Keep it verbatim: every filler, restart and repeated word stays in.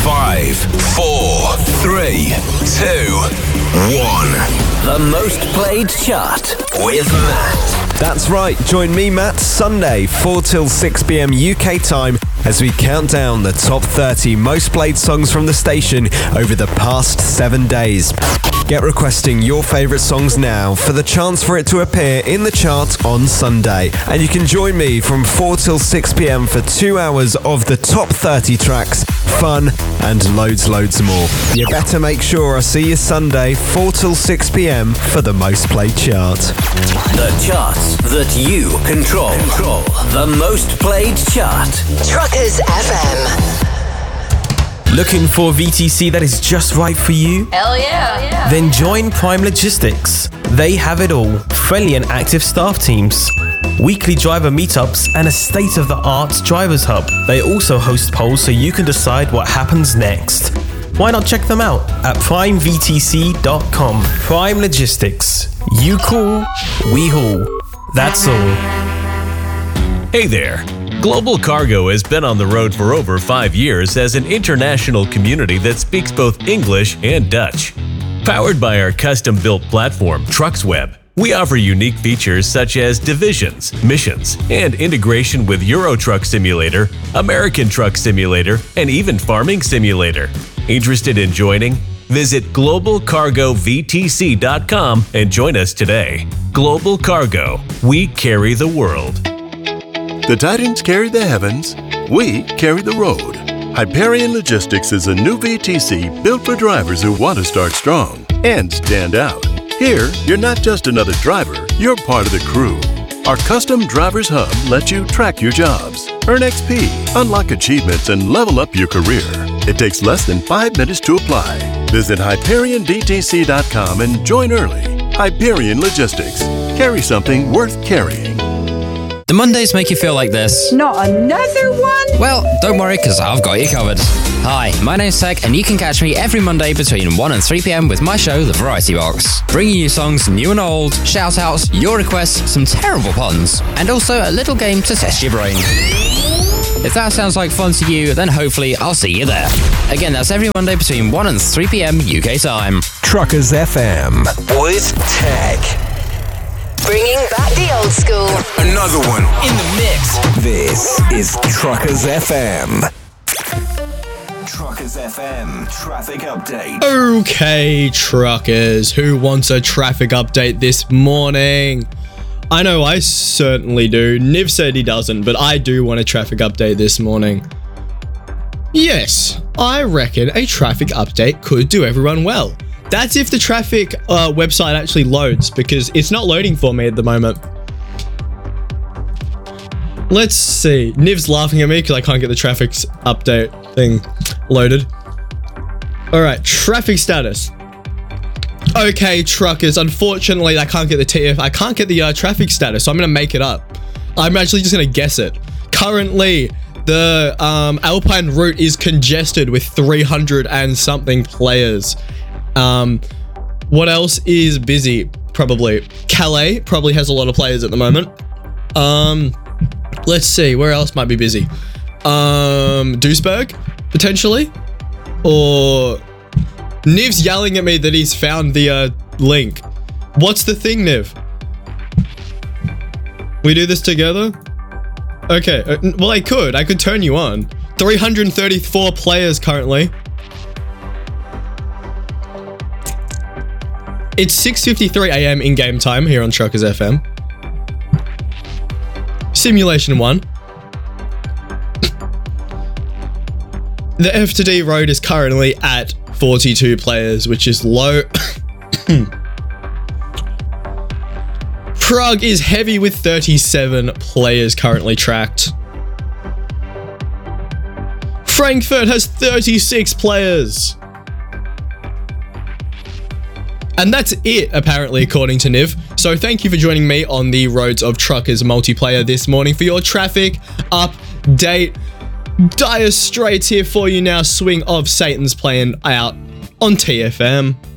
Five, four, three, two, one. The most played chart with Matt. That's right, join me, Matt, Sunday, four till six p.m. U K time, as we count down the top thirty most played songs from the station over the past seven days. Get requesting your favourite songs now for the chance for it to appear in the chart on Sunday. And you can join me from four till six p.m. for two hours of the top thirty tracks, fun, and loads, loads more. You better make sure I see you Sunday, four till six p.m. for the most played chart. The charts that you control. Control. The most played chart. Truckers F M. Looking for a V T C that is just right for you? Hell yeah. yeah. Then join Prime Logistics. They have it all. Friendly and active staff teams, weekly driver meetups, and a state-of-the-art drivers hub. They also host polls so you can decide what happens next. Why not check them out at prime v t c dot com. Prime Logistics. You call, we haul. That's all. Hey there. Global Cargo has been on the road for over five years as an international community that speaks both English and Dutch. Powered by our custom-built platform, TrucksWeb, we offer unique features such as divisions, missions, and integration with Euro Truck Simulator, American Truck Simulator, and even Farming Simulator. Interested in joining? Visit global cargo v t c dot com and join us today. Global Cargo, we carry the world. The Titans carry the heavens, we carry the road. Hyperion Logistics is a new V T C built for drivers who want to start strong and stand out. Here, you're not just another driver, you're part of the crew. Our custom Drivers Hub lets you track your jobs, earn X P, unlock achievements, and level up your career. It takes less than five minutes to apply. Visit hyperion v t c dot com and join early. Hyperion Logistics. Carry something worth carrying. Do Mondays make you feel like this? Not another one? Well, don't worry, because I've got you covered. Hi, my name's Tech, and you can catch me every Monday between one and three p.m. with my show, The Variety Box. Bringing you songs new and old, shout-outs, your requests, some terrible puns, and also a little game to test your brain. If that sounds like fun to you, then hopefully I'll see you there. Again, that's every Monday between one and three p.m. U K time. Truckers F M with Tech. Bringing back the old school. Another one In the mix. This is Truckers F M. Truckers F M traffic update. Okay, truckers, who wants a traffic update this morning? I know I certainly do. Niv said he doesn't, but I do want a traffic update this morning. Yes, I reckon a traffic update could do everyone well. That's if the traffic uh, website actually loads, because it's not loading for me at the moment. Let's see. Niv's laughing at me because I can't get the traffic update thing loaded. All right, traffic status. Okay, truckers, unfortunately I can't get the T F, I can't get the uh, traffic status, so I'm gonna make it up. I'm actually just gonna guess it. Currently, the um, Alpine route is congested with three hundred and something players. Um, what else is busy? Probably Calais probably has a lot of players at the moment. Um, let's see, where else might be busy? Um, Duisburg, potentially? Or Niv's yelling at me that he's found the uh, link. What's the thing, Niv? We do this together? Okay, uh, well I could. I could turn you on. three hundred thirty-four players currently. It's six fifty-three a.m. in-game time here on Truckers F M. Simulation one. The F to D road is currently at forty-two players, which is low. Prague is heavy with thirty-seven players currently tracked. Frankfurt has thirty-six players. And that's it, apparently, according to Niv. So thank you for joining me on the Roads of Truckers multiplayer this morning for your traffic update. Dire Straits here for you now. Swing of Satan's playing out on T F M.